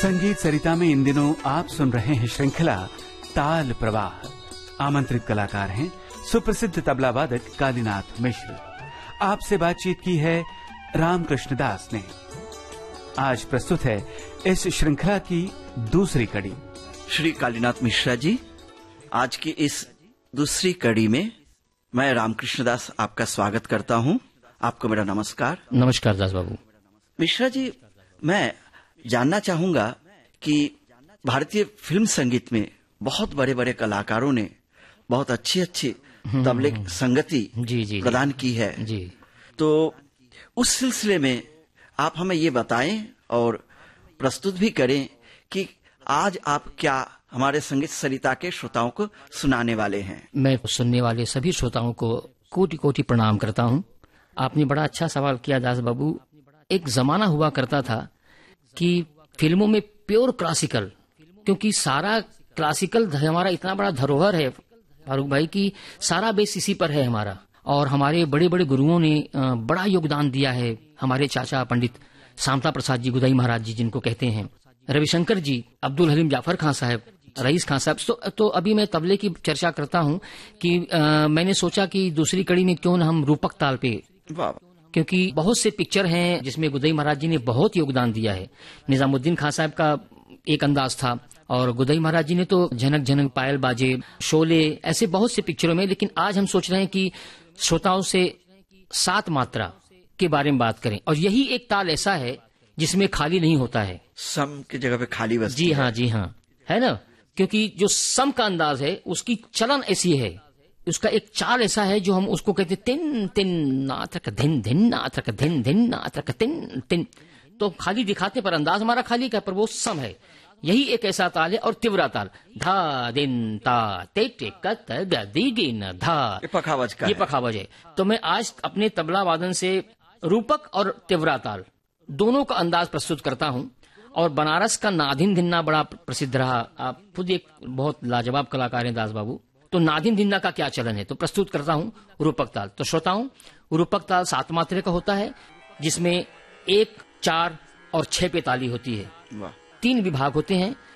संगीत सरिता में इन दिनों आप सुन रहे हैं श्रृंखला ताल प्रवाह। आमंत्रित कलाकार हैं सुप्रसिद्ध तबला वादक कालीनाथ मिश्र। आपसे बातचीत की है रामकृष्ण दास ने। आज प्रस्तुत है इस श्रृंखला की दूसरी कड़ी। श्री कालीनाथ मिश्रा जी, आज की इस दूसरी कड़ी में मैं रामकृष्ण दास आपका स्वागत करता हूं। आपको मेरा नमस्कार। नमस्कार दास बाबू। मिश्रा जी, मैं जानना चाहूंगा कि भारतीय फिल्म संगीत में बहुत बड़े बड़े कलाकारों ने बहुत अच्छी अच्छी तबले संगति जी प्रदान की है जी। तो उस सिलसिले में आप हमें ये बताएं और प्रस्तुत भी करें कि आज आप क्या हमारे संगीत सरिता के श्रोताओं को सुनाने वाले हैं। मैं सुनने वाले सभी श्रोताओं को कोटि कोटि प्रणाम करता हूं। आपने बड़ा अच्छा सवाल किया दास बाबू। एक जमाना हुआ करता था कि फिल्मों में प्योर क्लासिकल, क्योंकि सारा क्लासिकल हमारा इतना बड़ा धरोहर है फारूक भाई की सारा बेस इसी पर है हमारा। और हमारे बड़े बड़े गुरुओं ने बड़ा योगदान दिया है। हमारे चाचा पंडित शांता प्रसाद जी गुदाई महाराज जी, जिनको कहते हैं, रविशंकर जी, अब्दुल हलीम जाफर खान साहब, रईस खान साहब। तो अभी मैं तबले की चर्चा करता हूं कि मैंने सोचा कि दूसरी कड़ी में क्यों न हम रूपक ताल पे, क्योंकि बहुत से पिक्चर हैं जिसमें गुदई महाराज जी ने बहुत योगदान दिया है। निजामुद्दीन खान साहब का एक अंदाज था और गुदई महाराज जी ने तो झनक झनक पायल बाजे, शोले, ऐसे बहुत से पिक्चरों में। लेकिन आज हम सोच रहे हैं कि श्रोताओं से सात मात्रा के बारे में बात करें। और यही एक ताल ऐसा है जिसमें खाली नहीं होता है। सम की जगह पे खाली बस। जी हाँ, है ना। क्योंकि जो सम का अंदाज है उसकी चलन ऐसी है, उसका एक चाल ऐसा है जो हम उसको कहते तिन तिन नात्रक धिन धिन नात्रक धिन धिन नात्रक तिन तिन। तो खाली दिखाते पर अंदाज हमारा खाली का, पर वो सम है। यही एक ऐसा ताल है। और तिवरा ताल, धा दिन ता ते कत दीगिन धा, ये पखावज का, ये पखावज है। तो मैं आज अपने तबला वादन से रूपक और तिवरा ताल दोनों का अंदाज प्रस्तुत करता हूं। और बनारस का नादिन धिन्ना बड़ा प्रसिद्ध रहा। आप खुद एक बहुत लाजवाब कलाकार हैं दास बाबू। तो नादिन धिन्ना का क्या चलन है, तो प्रस्तुत करता हूं रूपक ताल। तो श्रोताओं, रूपक ताल 7 मात्रे का होता है, जिसमें 1, 4 और 6 पे ताली होती है। 3 विभाग होते हैं।